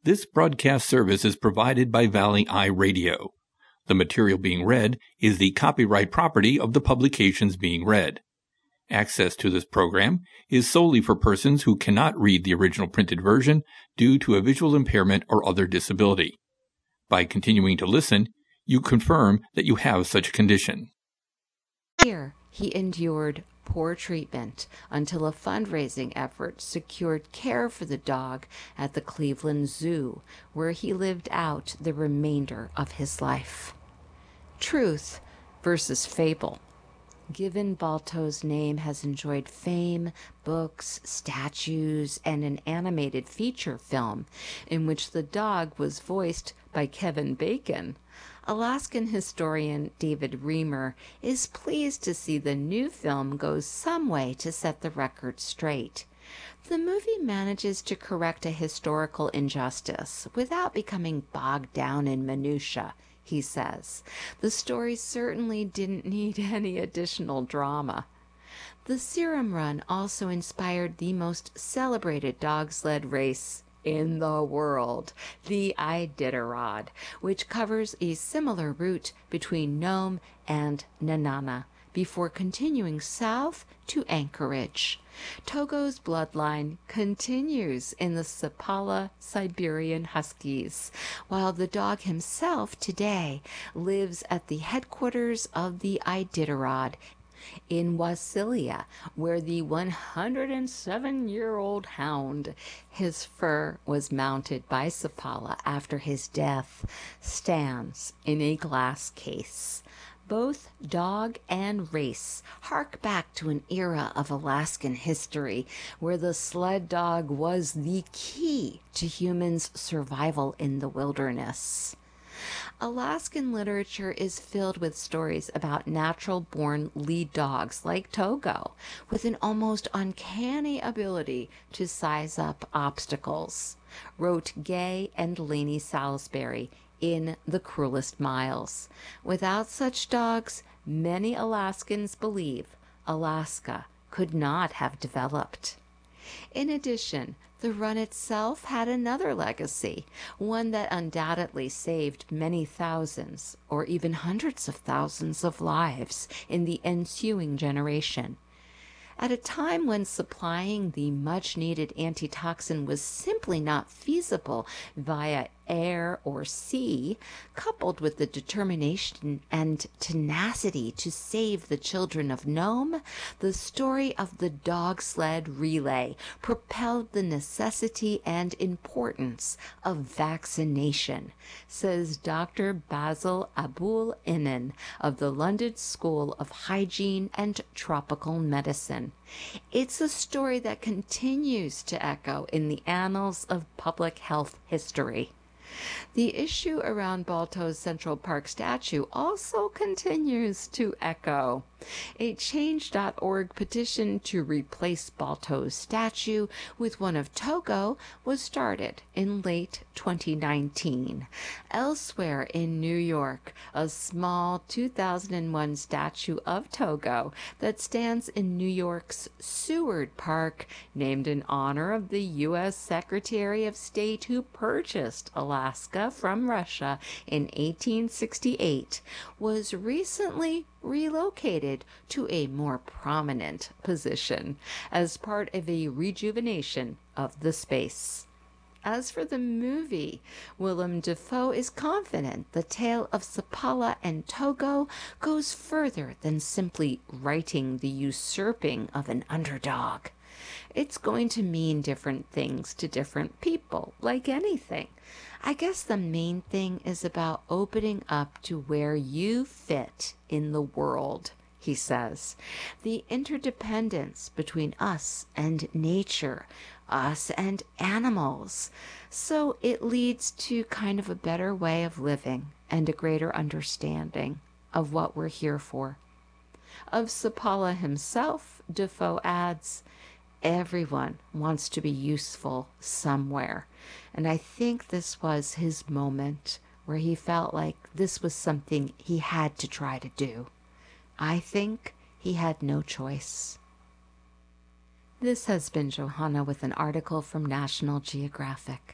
This broadcast service is provided by Valley Eye Radio. The material being read is the copyright property of the publications being read. Access to this program is solely for persons who cannot read the original printed version due to a visual impairment or other disability. By continuing to listen, you confirm that you have such a condition. Here, he endured poor treatment until a fundraising effort secured care for the dog at the Cleveland Zoo, where he lived out the remainder of his life. Truth versus fable. Given Balto's name has enjoyed fame, books, statues, and an animated feature film in which the dog was voiced by Kevin Bacon, Alaskan historian David Reamer is pleased to see the new film goes some way to set the record straight. The movie manages to correct a historical injustice without becoming bogged down in minutiae, he says. The story certainly didn't need any additional drama. The Serum Run also inspired the most celebrated dog sled race in the world, the Iditarod, which covers a similar route between Nome and Nenana before continuing south to Anchorage. Togo's bloodline continues in the Sapala Siberian Huskies, while the dog himself today lives at the headquarters of the Iditarod in Wasilia, where the 107-year-old hound, his fur was mounted by Sapala after his death, stands in a glass case. Both dog and race hark back to an era of Alaskan history where the sled dog was the key to humans' survival in the wilderness. Alaskan literature is filled with stories about natural-born lead dogs like Togo, with an almost uncanny ability to size up obstacles, wrote Gay and Lainey Salisbury in The Cruelest Miles. Without such dogs, many Alaskans believe Alaska could not have developed. In addition, the run itself had another legacy, one that undoubtedly saved many thousands or even hundreds of thousands of lives in the ensuing generation. At a time when supplying the much-needed antitoxin was simply not feasible via air or sea, coupled with the determination and tenacity to save the children of Nome, the story of the dog sled relay propelled the necessity and importance of vaccination, says Dr. Basil Abul-Inan of the London School of Hygiene and Tropical Medicine. It's a story that continues to echo in the annals of public health history. The issue around Balto's Central Park statue also continues to echo. A Change.org petition to replace Balto's statue with one of Togo was started in late 2019. Elsewhere in New York, a small 2001 statue of Togo that stands in New York's Seward Park, named in honor of the U.S. Secretary of State who purchased Alaska from Russia in 1868, was recently relocated to a more prominent position as part of a rejuvenation of the space. As for the movie, Willem Dafoe is confident the tale of Sapala and Togo goes further than simply righting the usurping of an underdog. It's going to mean different things to different people, like anything. I guess the main thing is about opening up to where you fit in the world, he says. The interdependence between us and nature, us and animals. So it leads to kind of a better way of living and a greater understanding of what we're here for. Of Sapala himself, Dafoe adds, everyone wants to be useful somewhere. And I think this was his moment where he felt like this was something he had to try to do. I think he had no choice. This has been Johanna with an article from National Geographic.